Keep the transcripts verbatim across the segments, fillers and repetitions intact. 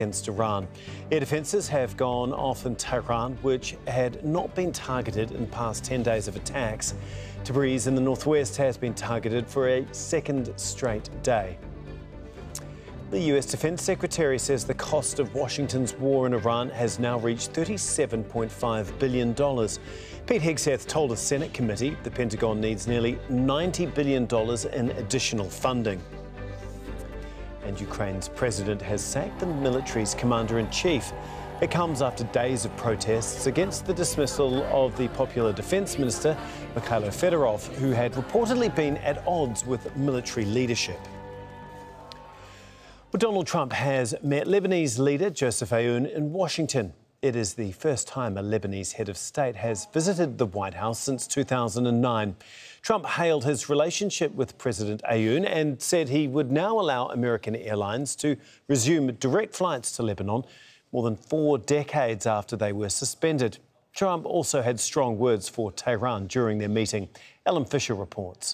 against Iran. Air defences have gone off in Tehran, which had not been targeted in the past ten days of attacks. Tabriz in the northwest has been targeted for a second straight day. The U S Defence Secretary says the cost of Washington's war in Iran has now reached thirty-seven point five billion dollars. Pete Hegseth told a Senate committee the Pentagon needs nearly ninety billion dollars in additional funding. And Ukraine's president has sacked the military's commander-in-chief. It comes after days of protests against the dismissal of the popular defence minister, Mikhailo Fedorov, who had reportedly been at odds with military leadership. Well, Donald Trump has met Lebanese leader Joseph Aoun in Washington. It is the first time a Lebanese head of state has visited the White House since two thousand nine. Trump hailed his relationship with President Aoun and said he would now allow American Airlines to resume direct flights to Lebanon more than four decades after they were suspended. Trump also had strong words for Tehran during their meeting. Ellen Fisher reports.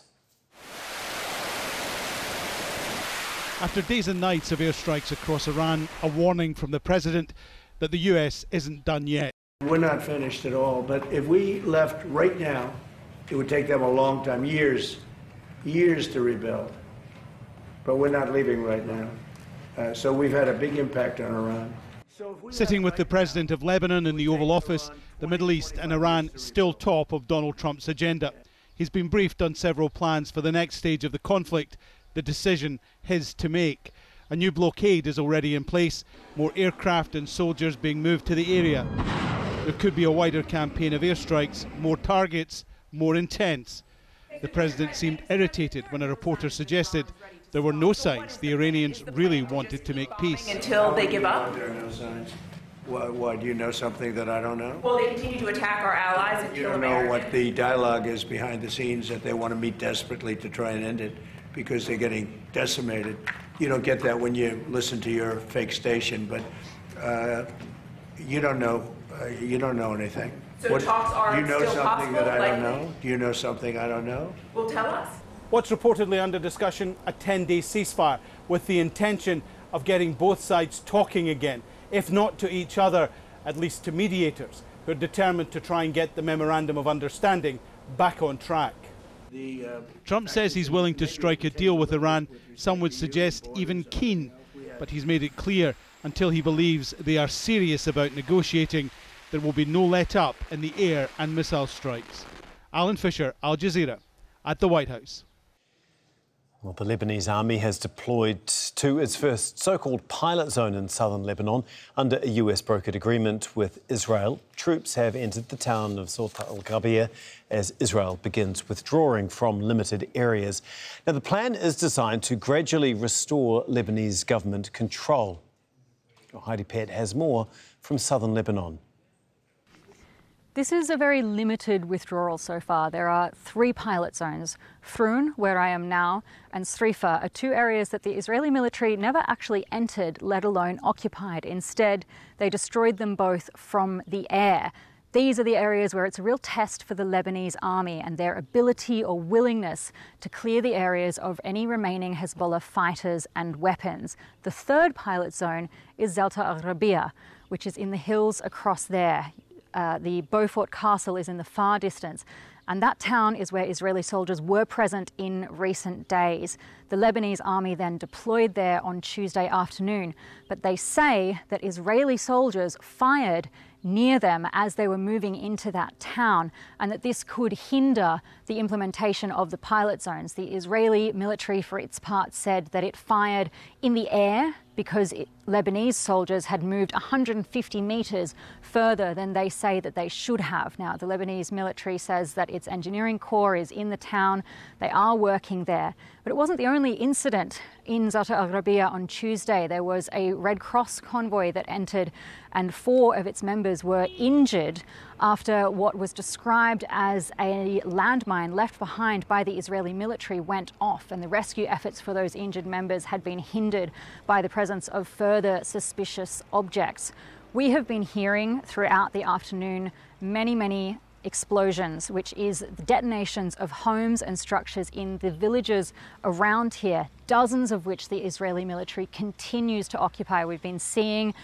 After days and nights of airstrikes across Iran, a warning from the president that the U S isn't done yet. We're not finished at all, but if we left right now, it would take them a long time, years, years to rebuild. But we're not leaving right now. Uh, so we've had a big impact on Iran. Sitting with the president of Lebanon in the Oval Office, the Middle East and Iran still top of Donald Trump's agenda. He's been briefed on several plans for the next stage of the conflict, the decision his to make. A new blockade is already in place, more aircraft and soldiers being moved to the area. There could be a wider campaign of airstrikes, more targets, more intense. The president seemed irritated when a reporter suggested there were no signs the Iranians really wanted to make peace. Until they give up? There are no signs. Why, why, do you know something that I don't know? Well, they continue to attack our allies and You kill don't know Americans. what the dialogue is behind the scenes, that they want to meet desperately to try and end it because they're getting decimated. You don't get that when you listen to your fake station, but uh, you don't know. Uh, you don't know anything. So what, talks are do you know still something possible, that I don't likely? know? Do you know something I don't know? Well, tell us. What's reportedly under discussion, a ten-day ceasefire with the intention of getting both sides talking again, if not to each other, at least to mediators who are determined to try and get the memorandum of understanding back on track. The, uh, Trump says he's willing to strike a deal with Iran, some would suggest even keen, but he's made it clear until he believes they are serious about negotiating, there will be no let-up in the air and missile strikes. Alan Fisher, Al Jazeera, at the White House. Well, the Lebanese army has deployed to its first so-called pilot zone in southern Lebanon under a U S-brokered agreement with Israel. Troops have entered the town of Zalta al-Gharbia as Israel begins withdrawing from limited areas. Now, the plan is designed to gradually restore Lebanese government control. Heidi Pett has more from southern Lebanon. This is a very limited withdrawal so far. There are three pilot zones. Thrun, where I am now, and Srifa are two areas that the Israeli military never actually entered, let alone occupied. Instead, they destroyed them both from the air. These are the areas where it's a real test for the Lebanese army and their ability or willingness to clear the areas of any remaining Hezbollah fighters and weapons. The third pilot zone is Zalta al-Gharbia, which is in the hills across there. Uh, the Beaufort Castle is in the far distance, and that town is where Israeli soldiers were present in recent days. The Lebanese army then deployed there on Tuesday afternoon, but they say that Israeli soldiers fired near them as they were moving into that town, and that this could hinder the implementation of the pilot zones. The Israeli military, for its part, said that it fired in the air because it, Lebanese soldiers had moved one hundred fifty metres further than they say that they should have. Now, the Lebanese military says that its engineering corps is in the town. They are working there. But it wasn't the only incident in Zalta al-Gharbia on Tuesday. There was a Red Cross convoy that entered, and four of its members were injured after what was described as a landmine left behind by the Israeli military went off, and the rescue efforts for those injured members had been hindered by the presence of further suspicious objects. We have been hearing throughout the afternoon many, many explosions, which is the detonations of homes and structures in the villages around here, dozens of which the Israeli military continues to occupy. We've been seeing